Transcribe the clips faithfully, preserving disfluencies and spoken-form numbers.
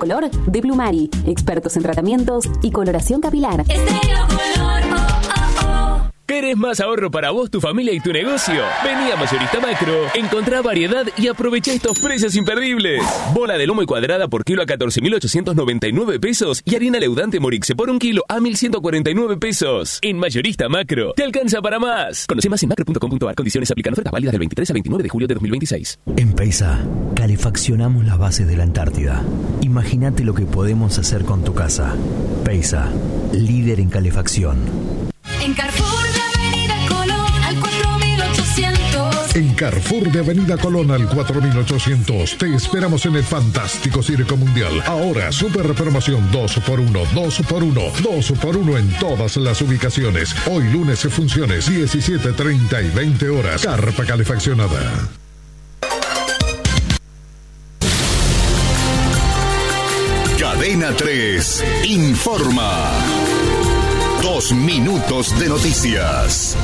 Color de Plumari, expertos en tratamientos y coloración capilar. Estéreo Color, oh, oh, oh. ¿Querés más ahorro para vos, tu familia y tu negocio? Vení a Mayorista Macro, encontrá variedad y aprovecha estos precios imperdibles. Bola de lomo y cuadrada por kilo a catorce mil ochocientos noventa y nueve pesos y harina leudante Morixe por un kilo a mil ciento cuarenta y nueve pesos. En Mayorista Macro, te alcanza para más. Conoce más en macro punto com punto a r. Condiciones aplican. Ofertas válidas del veintitrés al veintinueve de julio de dos mil veintiséis. En Peisa, calefaccionamos las bases de la Antártida. Imagínate lo que podemos hacer con tu casa. Peisa, líder en calefacción. En Carrefour de Avenida Colón al cuatro mil ochocientos. En Carrefour de Avenida Colón al cuatro mil ochocientos te esperamos en el fantástico Circo Mundial. Ahora super promoción dos por uno, dos por uno, dos por uno en todas las ubicaciones. Hoy lunes funciones diecisiete, treinta y veinte horas. Carpa calefaccionada. Cadena tres informa. Dos minutos de noticias.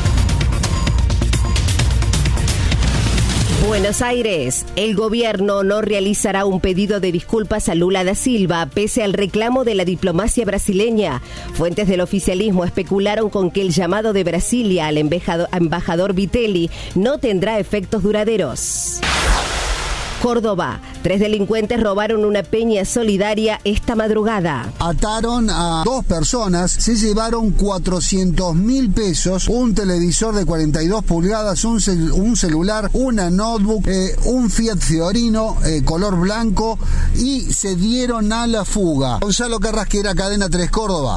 Buenos Aires. El gobierno no realizará un pedido de disculpas a Lula da Silva, pese al reclamo de la diplomacia brasileña. Fuentes del oficialismo especularon con que el llamado de Brasilia al embajador Vitelli no tendrá efectos duraderos. Córdoba. Tres delincuentes robaron una peña solidaria esta madrugada. Ataron a dos personas, se llevaron cuatrocientos mil pesos, un televisor de cuarenta y dos pulgadas, un, cel- un celular, una notebook, eh, un Fiat Fiorino eh, color blanco y se dieron a la fuga. Gonzalo Carrasquera, Cadena tres Córdoba.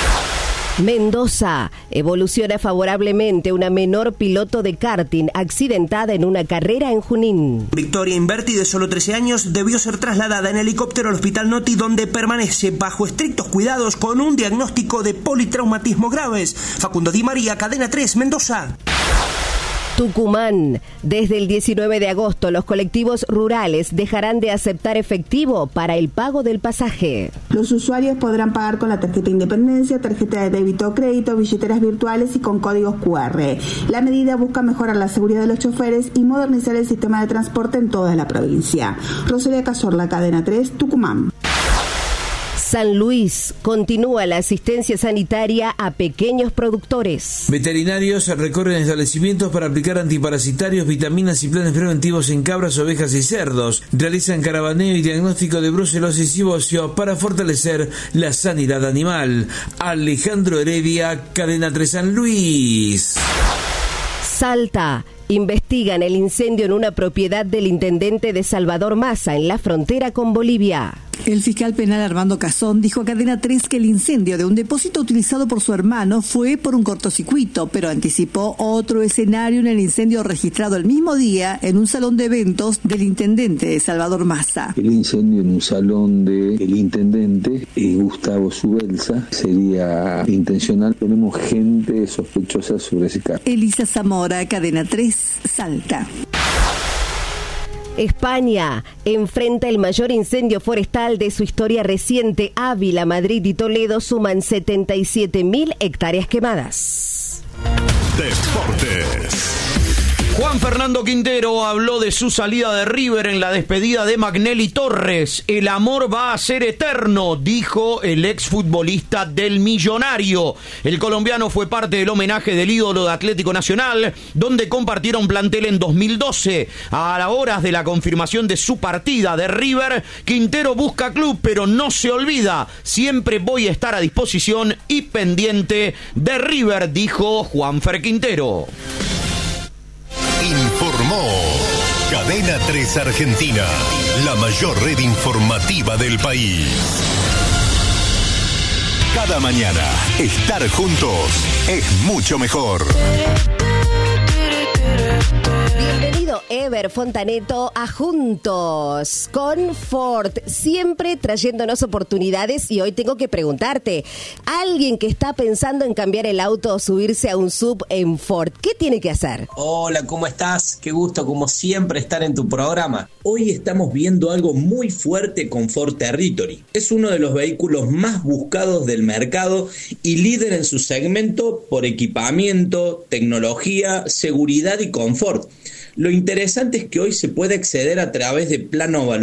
Mendoza. Evoluciona favorablemente una menor piloto de karting accidentada en una carrera en Junín. Victoria Inverti, de solo trece años, debió ser trasladada en helicóptero al Hospital Noti, donde permanece bajo estrictos cuidados con un diagnóstico de politraumatismo graves. Facundo Di María, Cadena tres, Mendoza. Tucumán. Desde el diecinueve de agosto, los colectivos rurales dejarán de aceptar efectivo para el pago del pasaje. Los usuarios podrán pagar con la tarjeta Independencia, tarjeta de débito o crédito, billeteras virtuales y con códigos cu erre. La medida busca mejorar la seguridad de los choferes y modernizar el sistema de transporte en toda la provincia. Rosalía Cazorla, Cadena tres, Tucumán. San Luis. Continúa la asistencia sanitaria a pequeños productores. Veterinarios recorren establecimientos para aplicar antiparasitarios, vitaminas y planes preventivos en cabras, ovejas y cerdos. Realizan caravaneo y diagnóstico de brucelosis y bocio para fortalecer la sanidad animal. Alejandro Heredia, Cadena tres San Luis. Salta. Investigan el incendio en una propiedad del intendente de Salvador Massa en la frontera con Bolivia. El fiscal penal Armando Cazón dijo a Cadena tres que el incendio de un depósito utilizado por su hermano fue por un cortocircuito, pero anticipó otro escenario en el incendio registrado el mismo día en un salón de eventos del intendente de Salvador Massa. El incendio en un salón del intendente, eh, Gustavo Subelsa, sería intencional. Tenemos gente sospechosa sobre ese caso. Elisa Zamora, Cadena tres, Salta. España enfrenta el mayor incendio forestal de su historia reciente. Ávila, Madrid y Toledo suman setenta y siete mil hectáreas quemadas. Deportes. Juan Fernando Quintero habló de su salida de River en la despedida de Magnelli Torres. El amor va a ser eterno, dijo el exfutbolista del Millonario. El colombiano fue parte del homenaje del ídolo de Atlético Nacional, donde compartieron plantel en dos mil doce. A las horas de la confirmación de su partida de River, Quintero busca club, pero no se olvida. Siempre voy a estar a disposición y pendiente de River, dijo Juanfer Quintero. Informó Cadena tres Argentina, la mayor red informativa del país. Cada mañana, estar juntos es mucho mejor. Bienvenido Ever Fontaneto a Juntos con Ford, siempre trayéndonos oportunidades. Y hoy tengo que preguntarte, alguien que está pensando en cambiar el auto o subirse a un sub en Ford, ¿qué tiene que hacer? Hola, ¿cómo estás? Qué gusto como siempre estar en tu programa. Hoy estamos viendo algo muy fuerte con Ford Territory. Es uno de los vehículos más buscados del mercado y líder en su segmento por equipamiento, tecnología, seguridad y confort. Lo interesante es que hoy se puede acceder a través de Plan Óvalo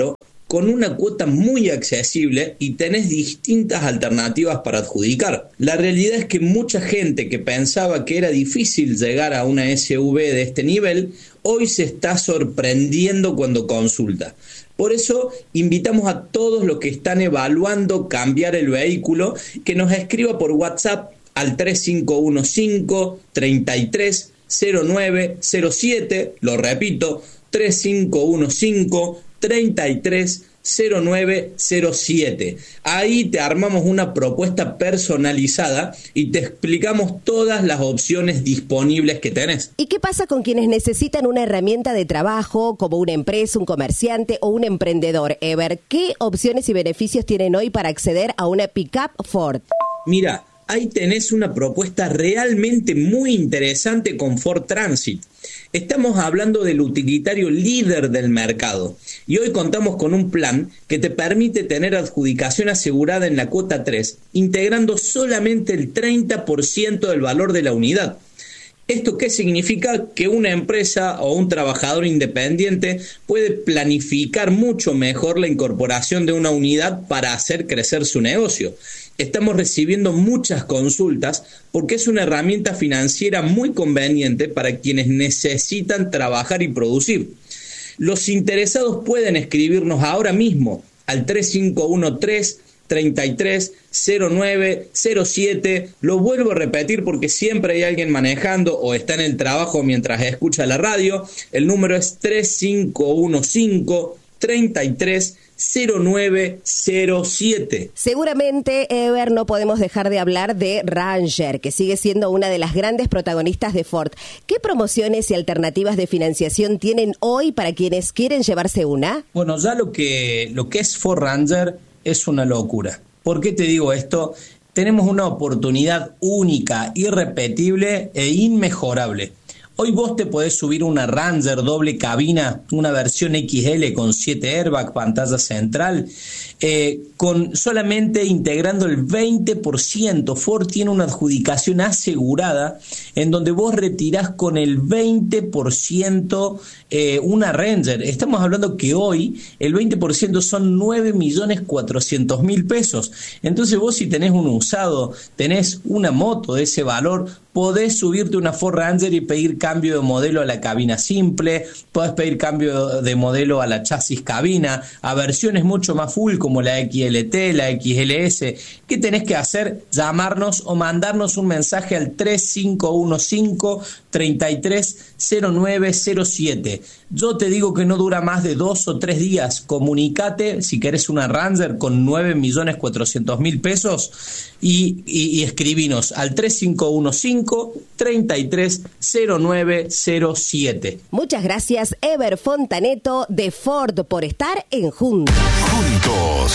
con una cuota muy accesible y tenés distintas alternativas para adjudicar. La realidad es que mucha gente que pensaba que era difícil llegar a una S U V de este nivel, hoy se está sorprendiendo cuando consulta. Por eso invitamos a todos los que están evaluando cambiar el vehículo que nos escriba por WhatsApp al tres cinco uno cinco, tres tres cero nueve cero siete, lo repito, tres cinco uno cinco, tres tres cero nueve cero siete. Ahí te armamos una propuesta personalizada y te explicamos todas las opciones disponibles que tenés. ¿Y qué pasa con quienes necesitan una herramienta de trabajo, como una empresa, un comerciante o un emprendedor? Ever, ¿qué opciones y beneficios tienen hoy para acceder a una pick-up Ford? Mira, ahí tenés una propuesta realmente muy interesante con Ford Transit. Estamos hablando del utilitario líder del mercado y hoy contamos con un plan que te permite tener adjudicación asegurada en la cuota tres, integrando solamente el treinta por ciento del valor de la unidad. ¿Esto qué significa? Que una empresa o un trabajador independiente puede planificar mucho mejor la incorporación de una unidad para hacer crecer su negocio. Estamos recibiendo muchas consultas porque es una herramienta financiera muy conveniente para quienes necesitan trabajar y producir. Los interesados pueden escribirnos ahora mismo al tres cinco uno tres, tres tres cero nueve cero siete. Lo vuelvo a repetir porque siempre hay alguien manejando o está en el trabajo mientras escucha la radio. El número es tres cinco uno cinco, tres tres cero nueve cero siete. Seguramente, Ever, no podemos dejar de hablar de Ranger, que sigue siendo una de las grandes protagonistas de Ford. ¿Qué promociones y alternativas de financiación tienen hoy para quienes quieren llevarse una? Bueno, ya lo que, lo que es Ford Ranger es una locura. ¿Por qué te digo esto? Tenemos una oportunidad única, irrepetible e inmejorable. Hoy vos te podés subir una Ranger doble cabina, una versión X L con siete airbags, pantalla central, eh, con solamente integrando el veinte por ciento. Ford tiene una adjudicación asegurada en donde vos retirás con el veinte por ciento eh, una Ranger. Estamos hablando que hoy el veinte por ciento son nueve millones cuatrocientos mil pesos. Entonces vos, si tenés un usado, tenés una moto de ese valor, podés subirte una Ford Ranger y pedir cambio de modelo a la cabina simple, podés pedir cambio de modelo a la chasis cabina, a versiones mucho más full como la X L T, la X L S. ¿Qué tenés que hacer? Llamarnos o mandarnos un mensaje al tres cinco uno cinco, tres tres cero nueve cero siete. Yo te digo que no dura más de dos o tres días. Comunicate si querés una Ranger con nueve millones cuatrocientos mil pesos y, y, y escribinos al tres cinco uno cinco, tres tres cero nueve cero siete. Muchas gracias, Ever Fontaneto de Ford, por estar en Juntos. Juntos.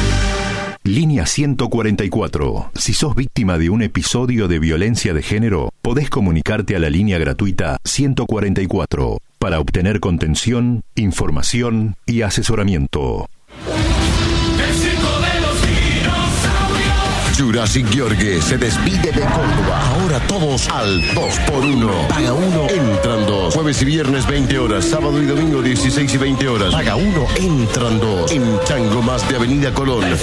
Línea ciento cuarenta y cuatro. Si sos víctima de un episodio de violencia de género, podés comunicarte a la línea gratuita ciento cuarenta y cuatro para obtener contención, información y asesoramiento. Jurassic Gheorghe se despide de Córdoba. Ahora todos al dos por uno. Paga uno, entran dos. Jueves y viernes veinte horas. Sábado y domingo dieciséis y veinte horas. Paga uno, entran dos. En Tango Más de Avenida Colón.